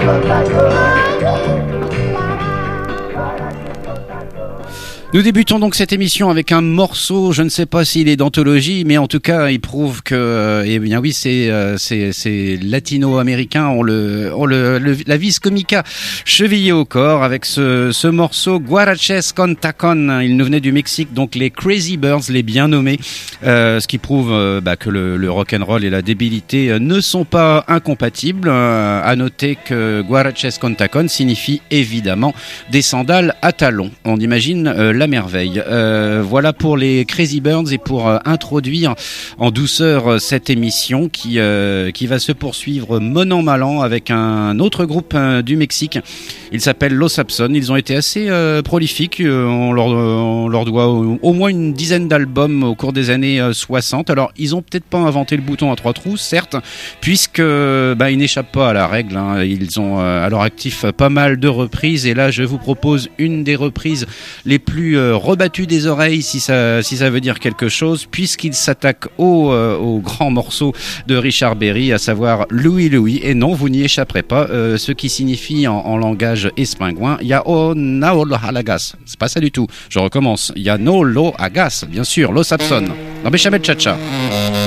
Nous débutons donc cette émission avec un morceau, je ne sais pas s'il est d'anthologie, mais en tout cas, il prouve que, eh bien oui, c'est latino-américain, la vis comica chevillée au corps avec ce morceau Guaraches con Tacón. Il nous venait du Mexique, donc les Crazy Birds, les bien nommés, ce qui prouve que le rock'n'roll et la débilité ne sont pas incompatibles. À noter que Guaraches con Tacón signifie évidemment des sandales à talons. On imagine la merveille. Voilà pour les Crazy Birds et pour introduire en douceur cette émission qui va se poursuivre bon an mal an avec un autre groupe du Mexique. Il s'appelle Los Abson. Ils ont été assez prolifiques. On leur doit au moins une dizaine d'albums au cours des années 60. Alors ils ont peut-être pas inventé le bouton à 3 trous, certes, puisque ils n'échappent pas à la règle. Hein. Ils ont à leur actif pas mal de reprises et là je vous propose une des reprises les plus rebattues des oreilles, si ça veut dire quelque chose, puisqu'il s'attaque au grand morceau de Richard Berry, à savoir Louie Louie. Et non, vous n'y échapperez pas, ce qui signifie en langage espingouin Ya o no lo halagas. C'est pas ça du tout. Je recommence. Ya no lo hagas, bien sûr. Los Abson. Dans Béchamel Chacha.